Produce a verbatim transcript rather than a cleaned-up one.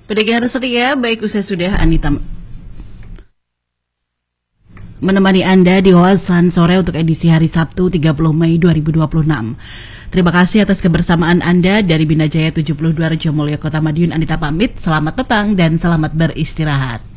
Pendengar setia, baik usai sudah Anita menemani Anda di Wawasan Sore untuk edisi hari Sabtu tiga puluh Mei dua ribu dua puluh enam. Terima kasih atas kebersamaan Anda dari Bina Jaya tujuh puluh dua Rejomulyo Kota Madiun. Anita pamit, selamat petang dan selamat beristirahat.